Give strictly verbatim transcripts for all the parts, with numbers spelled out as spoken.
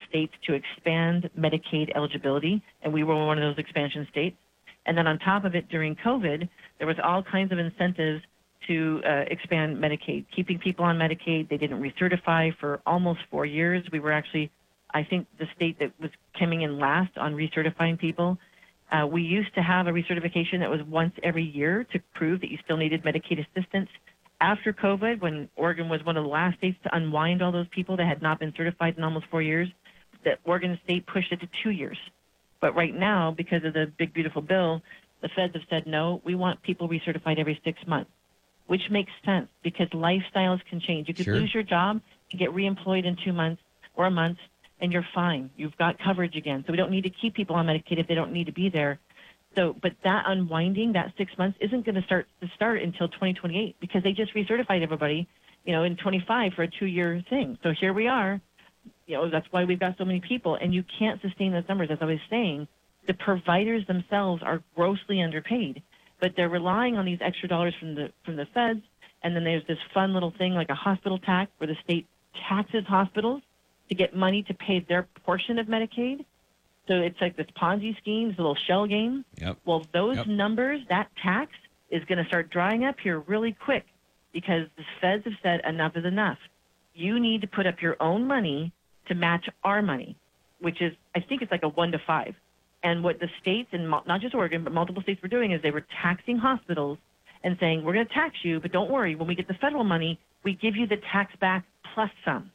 states to expand Medicaid eligibility, and we were one of those expansion states. And then on top of it, during COVID, there was all kinds of incentives to uh, expand Medicaid, keeping people on Medicaid. They didn't recertify for almost four years. We were actually, I think, the state that was coming in last on recertifying people. Uh, we used to have a recertification that was once every year to prove that you still needed Medicaid assistance. After COVID, when Oregon was one of the last states to unwind all those people that had not been certified in almost four years, the Oregon state pushed it to two years. But right now, because of the big, beautiful bill, the feds have said, no, we want people recertified every six months, which makes sense because lifestyles can change. You could Sure. lose your job and get reemployed in two months or a month, and you're fine. You've got coverage again. So we don't need to keep people on Medicaid if they don't need to be there. So, but that unwinding, that six months, isn't going to start to start until twenty twenty-eight because they just recertified everybody, you know, in twenty-five for a two-year thing. So here we are. You know, that's why we've got so many people, and you can't sustain those numbers. As I was saying, the providers themselves are grossly underpaid, but they're relying on these extra dollars from the from the feds, and then there's this fun little thing like a hospital tax where the state taxes hospitals to get money to pay their portion of Medicaid. So it's like this Ponzi scheme, this little shell game. Yep. Well, those Yep. numbers, that tax is going to start drying up here really quick because the feds have said enough is enough. You need to put up your own money to match our money, which is, I think it's like a one to five. And what the states, and not just Oregon, but multiple states were doing is they were taxing hospitals and saying, we're going to tax you, but don't worry, when we get the federal money, we give you the tax back plus some.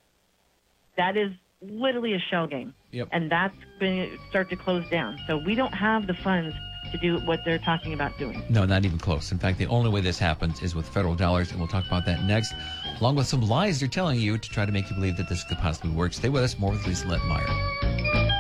That is literally a shell game. Yep. And that's going to start to close down. So we don't have the funds to do what they're talking about doing. No, not even close. In fact, the only way this happens is with federal dollars, and we'll talk about that next, along with some lies they're telling you to try to make you believe that this could possibly work. Stay with us. More with Lisa Letmeyer.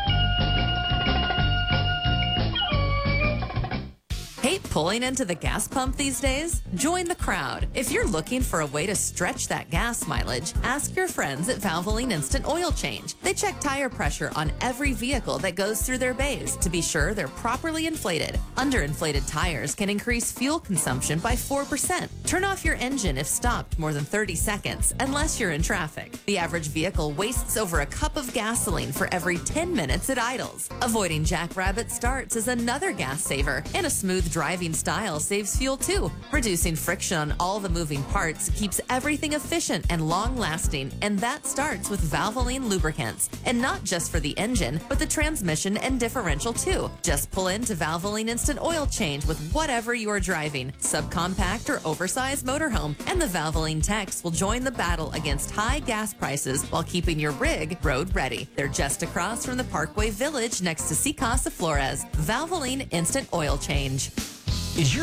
Hate pulling into the gas pump these days? Join the crowd. If you're looking for a way to stretch that gas mileage, ask your friends at Valvoline Instant Oil Change. They check tire pressure on every vehicle that goes through their bays to be sure they're properly inflated. Underinflated tires can increase fuel consumption by four percent. Turn off your engine if stopped more than thirty seconds, unless you're in traffic. The average vehicle wastes over a cup of gasoline for every ten minutes it idles. Avoiding jackrabbit starts is another gas saver, and a smooth driving style saves fuel too. Reducing friction on all the moving parts keeps everything efficient and long-lasting, and that starts with Valvoline lubricants. And not just for the engine, but the transmission and differential too. Just pull into Valvoline Instant Oil Change with whatever you are driving, subcompact or oversized motorhome, and the Valvoline techs will join the battle against high gas prices while keeping your rig road ready. They're just across from the Parkway Village next to Sea Casa Flores. Valvoline Instant Oil Change. Is your